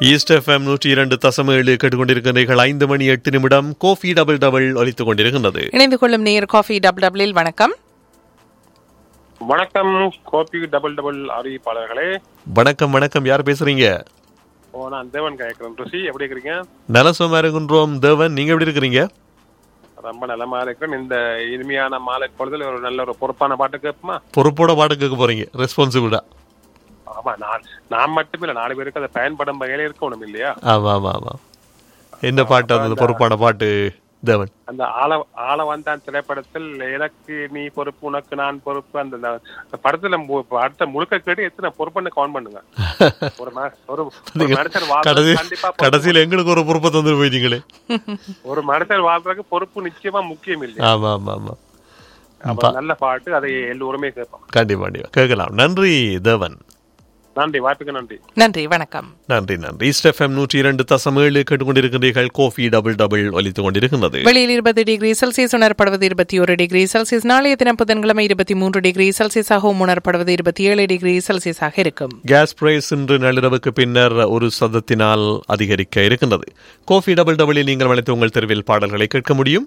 East FM 102.7 கேட்டுக்கொண்டிருக்கிறீர்கள். 5 மணி 8 நிமிடம். Kofi double double ஒலித்துக் கொண்டிருக்கின்றது. இணைந்து கொள்ளும் நேயர் காஃபி டபுள் டபுளில் வணக்கம். வணக்கம் கோபி டபுள் டபுள் அறிவிப்பாளர்களே. வணக்கம் வணக்கம். யார் பேசுறீங்க? நான் தேவன் கேட்கிறேன். ருசி எப்படி இருக்கிறீங்க? நலசுமா இருக்கின்றோம் தேவன். நீங்க எப்படி இருக்கிறீங்க? ரொம்ப நலமா இருக்கிறேன். இந்த இனிமையான மாலை பொழுதுல ஒரு நல்ல ஒரு பொறுப்பான பாட்டு கேட்போமா? பொறுப்போட பாட்டு கேட்க போறீங்க, ரெஸ்பான்சிபிளா. ஆமா, நான் மட்டும் இல்ல, 4 பேருக்கு அதை பயன்படும் வகையில இருக்கணும் இல்லையா? ஆமா ஆமா ஆமா. என்ன பாட்டு அந்த பொறுப்பான பாட்டு தேவன்? அந்த ஆள வந்தான் திரைப்படத்தில் எனக்கு நீ பொறுப்பு உனக்கு நான் பொறுப்பு, அந்த படத்துல அடுத்த முழுக்க கேட்டு எத்தனை பொறுப்புன்னு கவுண்ட் பண்ணுங்க. ஒரு மனுஷன் வாழ்றதுக்கு கடைசியில எங்களுக்கு ஒரு பொறுப்பை தந்து போயிட்டீங்களே. ஒரு மனுஷன் வாழ்றதுக்கு பொறுப்பு நிச்சயமா முக்கியம் இல்லை. ஆமா ஆமா ஆமா. நல்ல பாட்டு, அதை எல்லோருமே கேட்போம். கண்டிப்பா கேட்கலாம். நன்றி தேவன். நன்றி, வாய்ப்புக்கு நன்றி. நன்றி, வணக்கம். நன்றி நன்றி. ஈஸ்ட் எஃப்எம் 102.7 கேட்டுக்கொண்டிருக்கிறீர்கள். கோஃபி டபுள் டபுள் ஒலித்துக் கொண்டிருக்கின்றது. வெளியில் 20 டிகிரி செல்சியஸ் உணரப்படுவது, 21 டிகிரி செல்சியஸ். நாளைய தினம் புதன்கிழமை 23 டிகிரி செல்சியஸாகவும் உணரப்படுவது, 27 டிகிரி செல்சியஸாக இருக்கும். கேஸ் பிரைஸ் இன்று நள்ளிரவுக்கு பின்னர் 1% அதிகரிக்க இருக்கின்றது. கோஃபி டபுள் டபுளில் நீங்கள் அழைத்து உங்கள் தெருவில் பாடல்களை கேட்க முடியும்.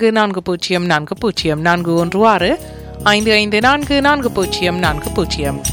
4165544040 41654440.